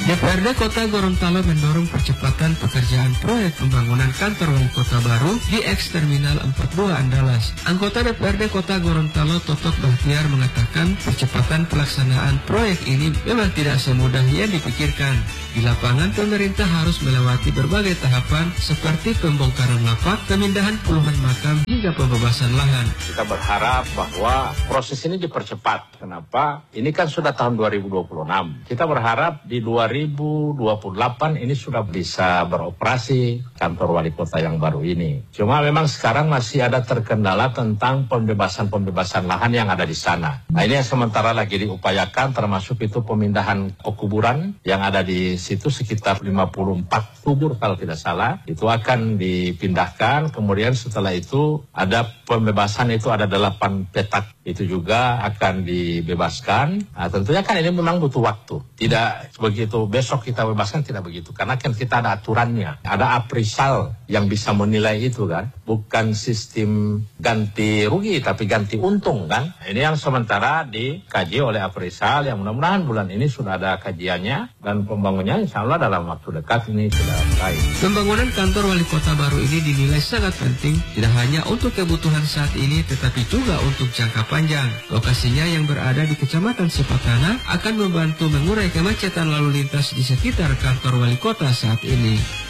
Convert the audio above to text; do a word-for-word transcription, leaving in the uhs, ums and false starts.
D P R D Kota Gorontalo mendorong percepatan pekerjaan proyek pembangunan kantor wali kota baru di eks Terminal empat puluh dua Andalas. Anggota D P R D Kota Gorontalo Totok Bahtiar mengatakan percepatan pelaksanaan proyek ini memang tidak semudah yang dipikirkan. Di lapangan, pemerintah harus melewati berbagai tahapan seperti pembongkaran lapak, pemindahan puluhan makam, hingga pembebasan lahan. Kita berharap bahwa proses ini dipercepat. Kenapa? Ini kan sudah tahun dua ribu dua puluh enam. Kita berharap di dua ribu dua puluh delapan ini sudah bisa beroperasi kantor wali kota yang baru ini. Cuma memang sekarang masih ada terkendala tentang pembebasan-pembebasan lahan yang ada di sana. Nah, ini yang sementara lagi diupayakan, termasuk itu pemindahan kuburan yang ada di situ sekitar lima puluh empat kubur kalau tidak salah. Itu akan dipindahkan, kemudian setelah itu ada pembebasan, itu ada delapan petak, itu juga akan dibebaskan. Nah, tentunya kan ini memang butuh waktu. Tidak begitu besok kita bebaskan, tidak begitu. Karena kan kita ada aturannya. Ada appraisal yang bisa menilai itu kan. Bukan sistem ganti rugi, tapi ganti untung kan. Ini yang sementara dikaji oleh appraisal, yang mudah-mudahan bulan ini sudah ada kajiannya. Dan pembangunannya insya Allah dalam waktu dekat ini sudah baik. Pembangunan kantor wali kota baru ini dinilai sangat penting, tidak hanya untuk kebutuhan saat ini, tetapi juga untuk jangka panjang. Lokasinya yang berada di Kecamatan Sipakana akan membantu mengurai kemacetan lalu lintas di sekitar kantor wali kota saat ini.